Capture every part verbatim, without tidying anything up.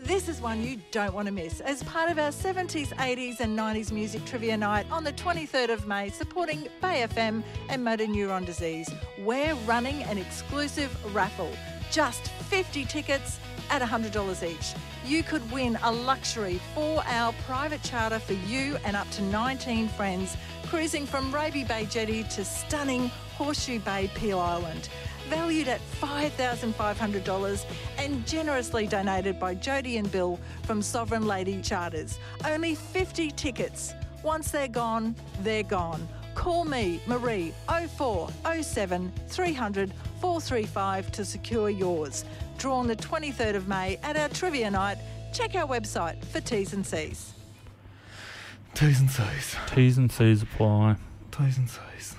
This is one you don't want to miss as part of our seventies, eighties and nineties music trivia night on the twenty-third of May, supporting Bay F M and motor neuron disease. We're running an exclusive raffle. Just fifty tickets at one hundred dollars each. You could win a luxury four-hour private charter for you and up to nineteen friends, cruising from Raby Bay Jetty to stunning Horseshoe Bay Peel Island. Valued at five thousand five hundred dollars and generously donated by Jodie and Bill from Sovereign Lady Charters. Only fifty tickets. Once they're gone, they're gone. Call me, Marie, oh four oh seven three hundred four three five to secure yours. Drawn the twenty-third of May at our trivia night. Check our website for T's and C's. T's and C's. T's and C's apply. T's and C's.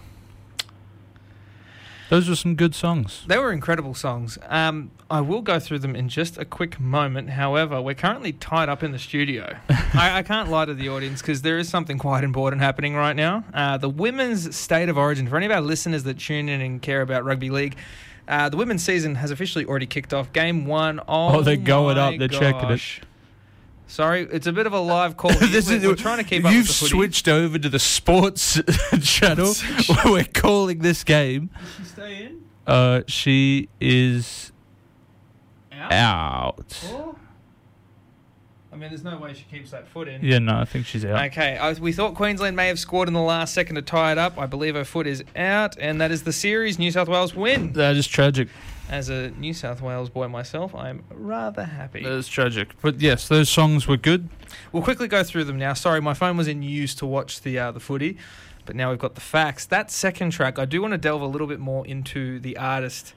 Those were some good songs. They were incredible songs. Um, I will go through them in just a quick moment. However, we're currently tied up in the studio. I, I can't lie to the audience because there is something quite important happening right now. Uh, the Women's State of Origin, for any of our listeners that tune in and care about rugby league, uh, the women's season has officially already kicked off. Game one. Oh, oh they're going up. They're gosh. checking it. Sorry, it's a bit of a live call. this we're, is, we're trying to keep up You've with the footy. switched over to the sports channel. We're calling this game. Does she stay in? Uh, she is Out. out. Oh. I mean, there's no way she keeps that foot in. Yeah, no, I think she's out. Okay, I, we thought Queensland may have scored in the last second to tie it up. I believe her foot is out, and that is the series. New South Wales win. That is tragic. As a New South Wales boy myself, I'm rather happy. That is tragic. But yes, those songs were good. We'll quickly go through them now. Sorry, my phone was in use to watch the uh, the footy, but now we've got the facts. That second track, I do want to delve a little bit more into the artist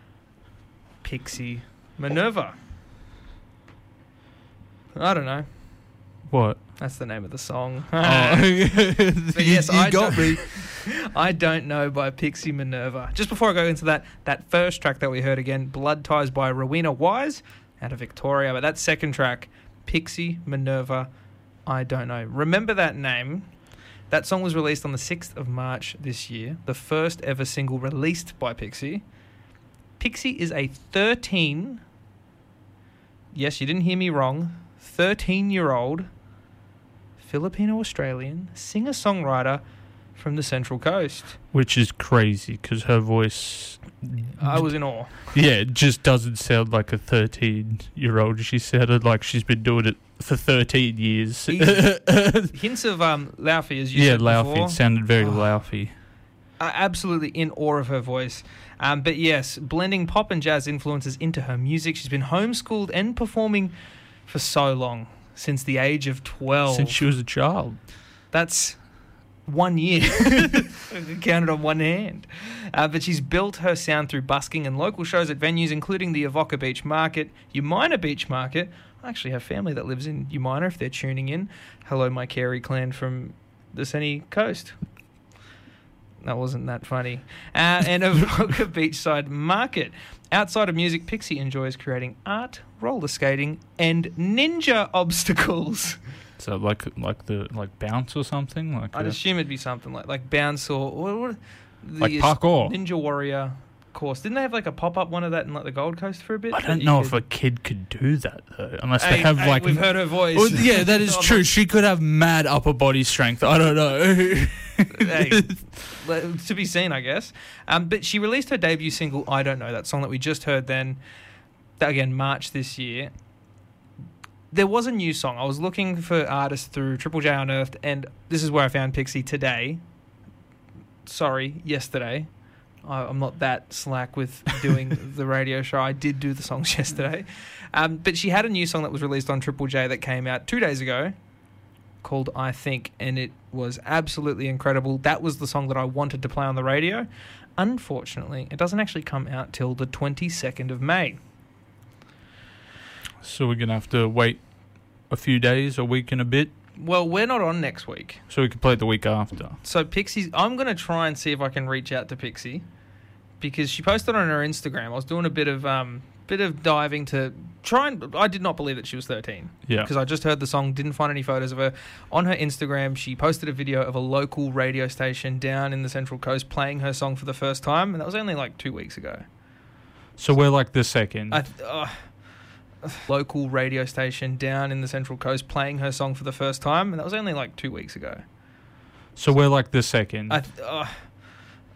Pixie Minerva. I don't know. What? That's the name of the song. Oh. But yes, you, you I got me. I Don't Know by Pixie Minerva. Just before I go into that, that first track that we heard again, Blood Ties by Rowena Wise out of Victoria. But that second track, Pixie Minerva, I Don't Know. Remember that name. That song was released on the sixth of March this year, the first ever single released by Pixie. Pixie is a thirteen, yes, you didn't hear me wrong, thirteen-year-old Filipino-Australian singer-songwriter from the Central Coast. Which is crazy because her voice... I was in awe. Yeah, it just doesn't sound like a thirteen-year-old. She sounded like she's been doing it for thirteen years. Hints of um, Laufey, as you yeah, said Laufey. before. It sounded very Oh. Laufey. Uh, absolutely in awe of her voice. Um, but yes, blending pop and jazz influences into her music. She's been homeschooled and performing for so long, since the age of twelve. Since she was a child. That's one year. Counted on one hand. Uh, but she's built her sound through busking and local shows at venues, including the Avoca Beach Market, Umina Beach Market. I actually have family that lives in Umina if they're tuning in. Hello, my Carey clan from the sunny coast. That wasn't that funny. Uh, and Avoca Beachside Market. Outside of music, Pixie enjoys creating art, roller skating, and ninja obstacles. So like like the like bounce or something? Like I'd a, assume it'd be something like like bounce or what, what, the Like parkour. Ninja Warrior course. Didn't they have like a pop up one of that in like the Gold Coast for a bit? I don't You know could- if a kid could do that though, unless Hey, they have hey, like. we've heard her voice. Well, yeah, that is I'm true. not- She could have mad upper body strength. I don't know. Hey, le- to be seen, I guess. Um, but she released her debut single, I Don't Know, that song that we just heard then, that, again, March this year. There was a new song. I was looking for artists through Triple J Unearthed, and this is where I found Pixie today. Sorry, yesterday. I, I'm not that slack with doing the radio show. I did do the songs yesterday. Um, but she had a new song that was released on Triple J that came out two days ago, called I Think, and it was absolutely incredible. That was the song that I wanted to play on the radio. Unfortunately, it doesn't actually come out till the twenty-second of May. So we're gonna have to wait a few days, a week and a bit, Well, we're not on next week. so we can play it the week after. So Pixie's, I'm going to try and see if I can reach out to Pixie, because she posted on her Instagram. I was doing a bit of um bit of diving to try and... I did not believe that she was thirteen. Yeah. Because I just heard the song, didn't find any photos of her. On her Instagram, she posted a video of a local radio station down in the Central Coast playing her song for the first time, and that was only like two weeks ago. So we're like the second. I, uh, local radio station down in the Central Coast playing her song for the first time, and that was only like two weeks ago. So we're like the second. I th- uh,